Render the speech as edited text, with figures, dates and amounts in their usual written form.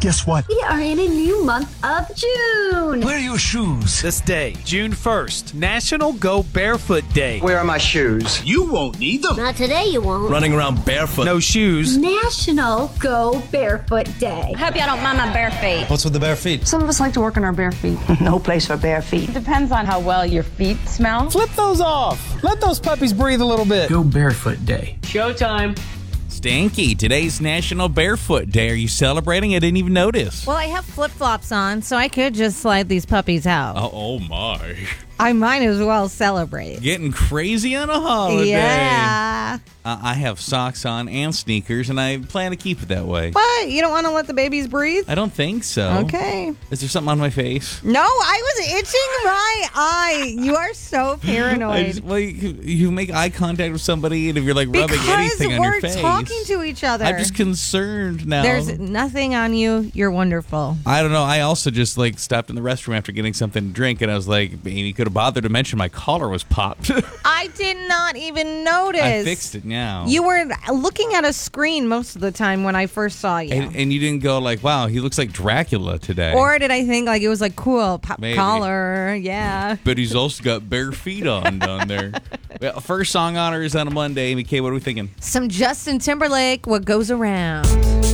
Guess what? We are in a new month of June. Where are your shoes? This day, June 1st, National Go Barefoot Day. Where are my shoes? You won't need them. Not today, you won't. Running around barefoot. No shoes. National Go Barefoot Day. I hope y'all don't mind my bare feet. What's with the bare feet? Some of us like to work on our bare feet. No place for bare feet. Depends on how well your feet smell. Flip those off. Let those puppies breathe a little bit. Go Barefoot Day. Showtime. Stinky, today's National Barefoot Day. Are you celebrating? I didn't even notice. Well, I have flip-flops on, so I could just slide these puppies out. Oh my. I might as well celebrate. Getting crazy on a holiday. Yeah. I have socks on and sneakers, and I plan to keep it that way. What? You don't want to let the babies breathe? I don't think so. Okay. Is there something on my face? No, I was itching my eye. You are so paranoid. You make eye contact with somebody, and if you're like rubbing anything on your face. Because we're talking to each other. I'm just concerned now. There's nothing on you. You're wonderful. I don't know. I also just stopped in the restroom after getting something to drink, and I was like, Amy could have bothered to mention my collar was popped. I did not even notice. I fixed it now. You were looking at a screen most of the time when I first saw you. And you didn't go like, wow, he looks like Dracula today. Or did I think it was cool, pop Maybe. collar, yeah. But he's also got bare feet on down there. Well, first song honor is on a Monday. Amy K, what are we thinking? Some Justin Timberlake, What Goes Around.